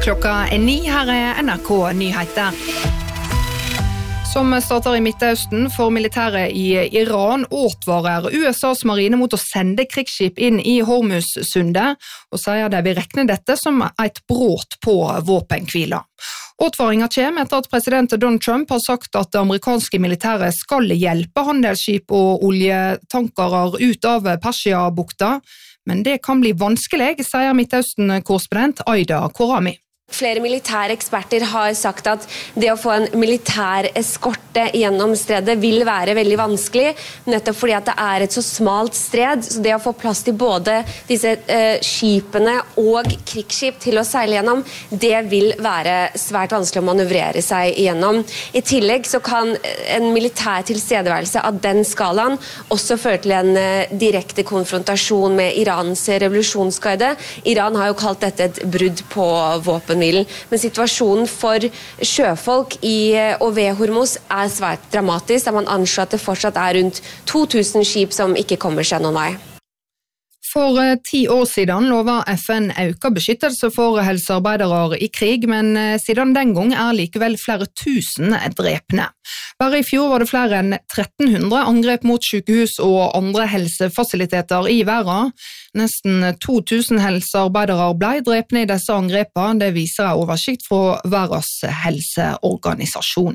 Klokka 9, her NRK Nyheter. Som starter i Midtøsten for militæret i Iran åtvarer USAs marine mot å sende krigsskip inn i Hormuz-sundet, og sier de vil rekne dette som et brudd på våpenhvila. Åtvaringen kommer etter at president Donald Trump har sagt at det amerikanske militæret skal hjelpe handelsskip og oljetankere ut av Persia-bukta, men det kan bli vanskelig, sier Midtøsten-korrespondent Aida Korami. Flere militære eksperter har sagt at det å få en militær eskorte gjennom stredet vil være veldig vanskelig, nettopp fordi at det er et så smalt stred, så det å få plass til både disse skipene og krigsskip til å seile gjennom, det vil være svært vanskelig å manøvrere seg igjennom. I tillegg så kan en militær tilstedeværelse av den skalaen også føre til en direkte konfrontasjon med Irans revolusjonsgarde. Iran har jo kalt dette et brudd på våpen. Men situasjonen for sjøfolk i og ved Hormuz er svært dramatisk, da man anslår at det fortsatt er rundt 2000 skip som ikke kommer seg noen vei. For 10 år siden lovet FN økt beskyttelse for helsearbeidere i krig, men siden den gang er likevel flere tusen drepne. Bare i fjor var det flere enn 1300 angrep mot sykehus og andre helsefasiliteter i verden. Nesten 2000 helsearbeidere ble drepne i disse angrepene, det viser en oversikt fra Verdens helseorganisasjon.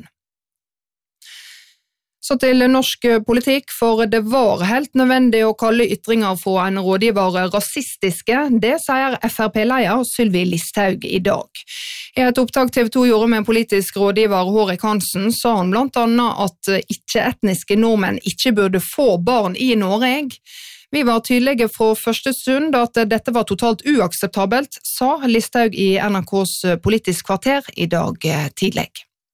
Så til norsk politikk, for det var helt nødvendig å kalle ytringer fra en rådgiver rasistiske. Det sier FrP-leder Sylvi Listhaug i dag. I et opptak TV 2 gjorde med politisk rådgiver Hårek Hansen, sa han blant annet at ikke-etniske nordmenn ikke burde få barn i Norge. Vi var tydelige fra første stund at dette var totalt uakseptabelt, sa Listhaug i NRKs Politisk kvarter i dag tidlig.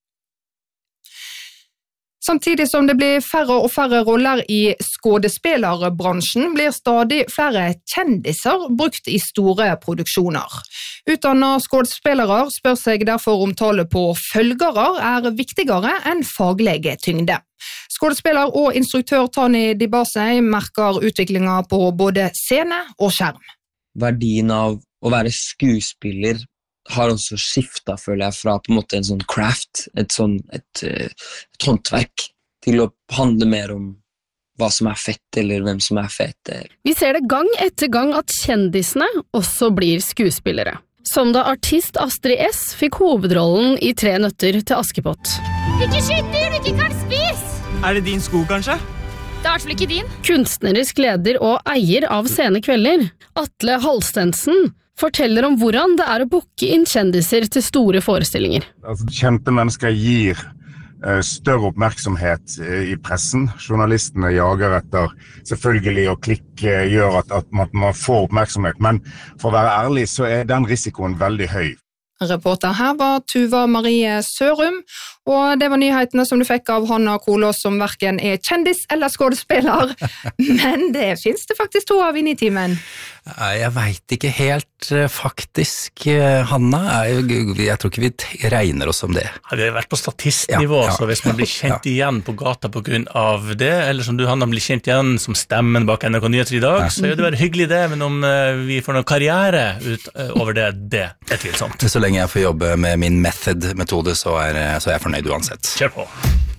Samtidig som det blir færre og færre roller i skuespillerbransjen, blir stadig flere kjendiser brukt i store produksjoner. Utdannede skuespillere spør seg derfor om tallet på følgere er viktigere enn faglig tyngde. Skuespiller og instruktør Tani Dibasei merker utviklingen på både scene og skjerm. Verdien av å være skuespiller har også skiftet, føler jeg, fra på en måte en sånn craft, et håndverk, til å handle mer om hva som er fett, eller hvem som er fett. Vi ser det gang etter gang at kjendisene også blir skuespillere. Som da artist Astrid S fikk hovedrollen i 3 nøtter til Askepott. Ikke skyt dyr du ikke kan spise! Er det din sko, kanskje? Det er i hvert fall ikke din. Kunstnerisk leder og eier av Sene Kvelder, Atle Halstensen, forteller om hvordan det er å booke inn kjendiser til store forestillinger. Kjente mennesker gir større oppmerksomhet i pressen. Journalistene jager etter selvfølgelig, og klikk gjør at man får oppmerksomhet. Men for å være ærlig så er den risikoen veldig høy. Reporter her var Tuva Marie Sørum, og det var nyhetene som du fikk av Hanna Kolås, som hverken er kjendis eller skuespiller, men det finnes det faktisk 2 av inne i timen. Jeg vet ikke helt, faktisk, Hanna. Jeg tror ikke vi regner oss som det. Vi har vært på statistnivå, så hvis man blir kjent igjen på gata på grunn av det, eller som du, Hanna, blir kjent igjen som stemmen bak NRK Nyheter i dag, så er det være hyggelig det, men om vi får noen karriere ut over det er tvilsomt. Så lenge jeg får jobbe med min method-metode, så er jeg fornøyd uansett. Kjør på!